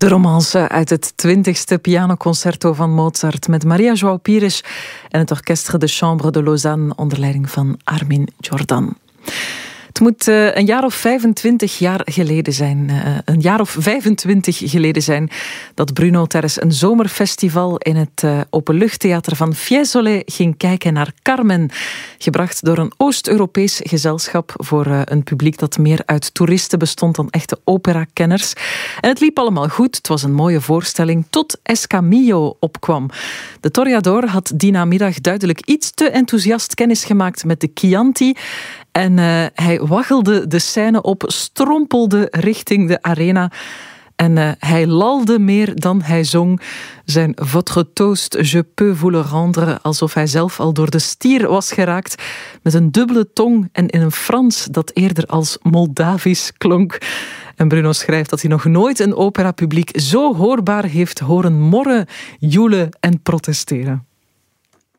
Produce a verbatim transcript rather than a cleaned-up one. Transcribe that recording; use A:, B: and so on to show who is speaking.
A: De romance uit het twintigste pianoconcerto van Mozart met Maria João Pires en het Orchestre de Chambre de Lausanne onder leiding van Armin Jordan. Het moet uh, een jaar of vijfentwintig jaar geleden zijn. Uh, een jaar of vijfentwintig geleden zijn dat Bruno Terres een zomerfestival in het uh, openluchttheater van Fiesole ging kijken naar Carmen. Gebracht door een Oost-Europees gezelschap voor uh, een publiek dat meer uit toeristen bestond dan echte operakenners. En het liep allemaal goed. Het was een mooie voorstelling tot Escamillo opkwam. De Toreador had die namiddag duidelijk iets te enthousiast kennis gemaakt met de Chianti. En uh, hij waggelde de scène op, strompelde richting de arena. En uh, hij lalde meer dan hij zong. Zijn votre toast, je peux vous le rendre, alsof hij zelf al door de stier was geraakt. Met een dubbele tong en in een Frans dat eerder als Moldavisch klonk. En Bruno schrijft dat hij nog nooit een operapubliek zo hoorbaar heeft horen morren, joelen en protesteren.